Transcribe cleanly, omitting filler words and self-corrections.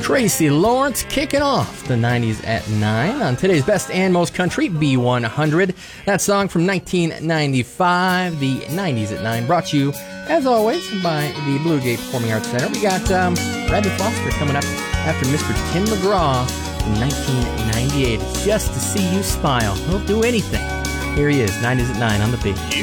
Tracy Lawrence kicking off the 90s at 9 on today's Best and Most Country B100. That song from 1995, the 90s at 9, brought to you, as always, by the Bluegate Performing Arts Center. We got Bradley Foster coming up after Mr. Tim McGraw from 1998. It's Just to See You Smile. He'll do anything. Here he is, 90s at 9 on the Big.